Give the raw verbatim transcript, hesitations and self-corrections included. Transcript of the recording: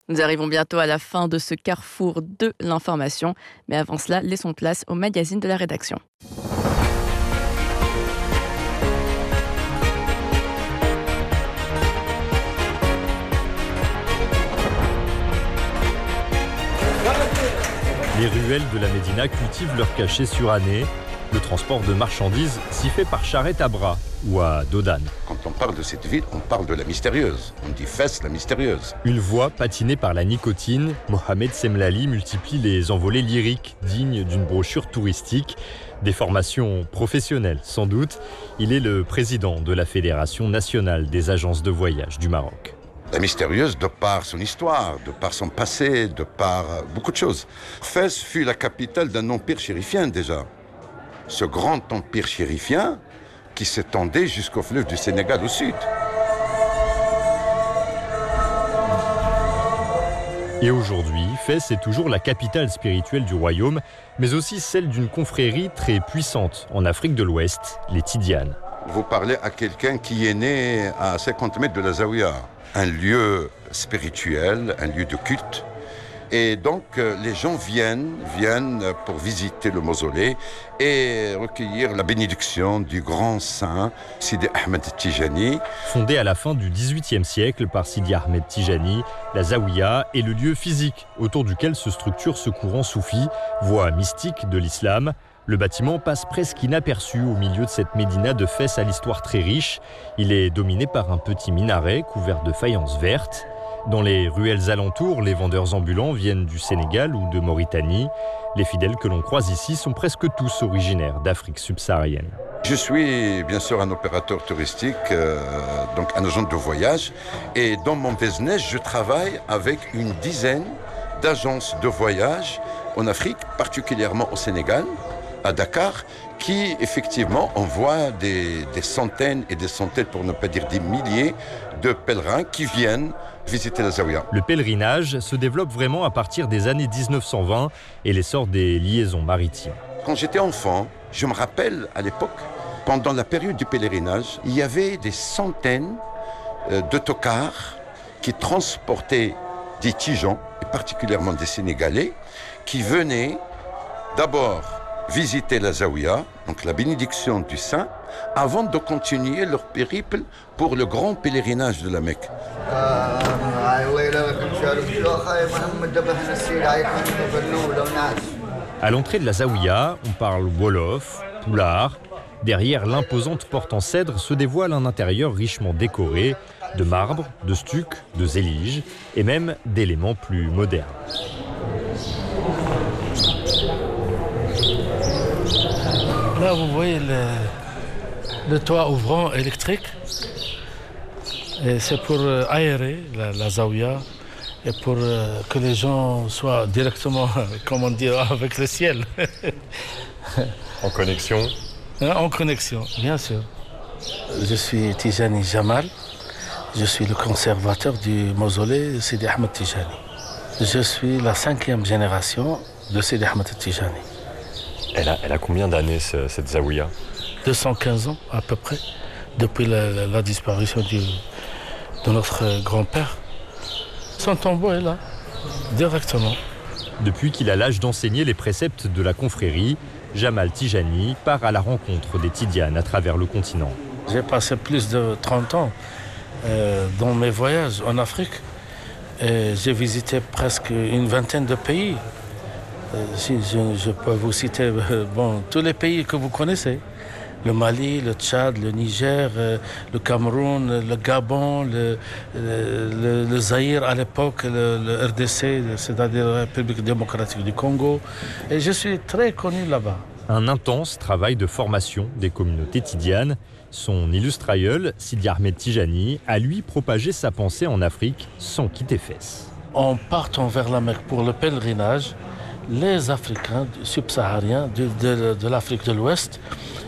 Nous arrivons bientôt à la fin de ce carrefour de l'information, mais avant cela, laissons place au magazine de la rédaction. Les ruelles de la Médina cultivent leur cachet suranné. Le transport de marchandises s'y fait par charrette à bras ou à dos d'âne. Quand on parle de cette ville, on parle de la mystérieuse. On dit Fès, la mystérieuse. Une voix patinée par la nicotine, Mohamed Semlali multiplie les envolées lyriques dignes d'une brochure touristique. Des formations professionnelles, sans doute. Il est le président de la Fédération nationale des agences de voyage du Maroc. La mystérieuse de par son histoire, de par son passé, de par beaucoup de choses. Fès fut la capitale d'un empire chérifien déjà. Ce grand empire chérifien qui s'étendait jusqu'au fleuve du Sénégal au sud. Et aujourd'hui, Fès est toujours la capitale spirituelle du royaume, mais aussi celle d'une confrérie très puissante en Afrique de l'Ouest, les Tidianes. Vous parlez à quelqu'un qui est né à cinquante mètres de la Zaouia, un lieu spirituel, un lieu de culte. Et donc, les gens viennent, viennent pour visiter le mausolée et recueillir la bénédiction du grand saint Sidi Ahmed Tijani. Fondée à la fin du dix-huitième siècle par Sidi Ahmed Tijani, la Zaouia est le lieu physique autour duquel se structure ce courant soufi, voie mystique de l'islam. Le bâtiment passe presque inaperçu au milieu de cette médina de Fès à l'histoire très riche. Il est dominé par un petit minaret couvert de faïence verte. Dans les ruelles alentours, les vendeurs ambulants viennent du Sénégal ou de Mauritanie. Les fidèles que l'on croise ici sont presque tous originaires d'Afrique subsaharienne. Je suis bien sûr un opérateur touristique, euh, donc un agent de voyage. Et dans mon business, je travaille avec une dizaine d'agences de voyage en Afrique, particulièrement au Sénégal, à Dakar, qui effectivement envoient des, des centaines et des centaines, pour ne pas dire des milliers, de pèlerins qui viennent visiter la Zaouia. Le pèlerinage se développe vraiment à partir des années dix-neuf cent vingt et l'essor des liaisons maritimes. Quand j'étais enfant, je me rappelle à l'époque, pendant la période du pèlerinage, il y avait des centaines d'autocars qui transportaient des Tijans, et particulièrement des Sénégalais, qui venaient d'abord visiter la Zaouia, donc la bénédiction du saint, avant de continuer leur périple pour le grand pèlerinage de la Mecque. À l'entrée de la Zaouia, on parle wolof, poulard. Derrière l'imposante porte en cèdre se dévoile un intérieur richement décoré, de marbre, de stuc, de zélige et même d'éléments plus modernes. Là, vous voyez le, le toit ouvrant électrique. Et c'est pour aérer la, la Zaouia et pour euh, que les gens soient directement, comment dire, avec le ciel. En connexion? En connexion, bien sûr. Je suis Tijani Jamal. Je suis le conservateur du mausolée Sidi Ahmed Tijani. Je suis la cinquième génération de Sidi Ahmed Tijani. Elle a, elle a combien d'années, ce, cette Zaouia? deux cent quinze ans à peu près, depuis la, la, la disparition du, de notre grand-père. Son tombeau est là, directement. Depuis qu'il a l'âge d'enseigner les préceptes de la confrérie, Jamal Tijani part à la rencontre des Tidianes à travers le continent. J'ai passé plus de trente ans euh, dans mes voyages en Afrique. Et j'ai visité presque une vingtaine de pays. Euh, si je, je peux vous citer euh, bon, tous les pays que vous connaissez. Le Mali, le Tchad, le Niger, euh, le Cameroun, le Gabon, le, le, le, le Zaïre à l'époque, le, le R D C, c'est-à-dire la République démocratique du Congo. Et je suis très connu là-bas. Un intense travail de formation des communautés tidianes. Son illustre aïeul, Sidi Ahmed Tijani, a lui propagé sa pensée en Afrique sans quitter Fès. En partant vers la Mecque pour le pèlerinage, les Africains subsahariens de, de, de l'Afrique de l'Ouest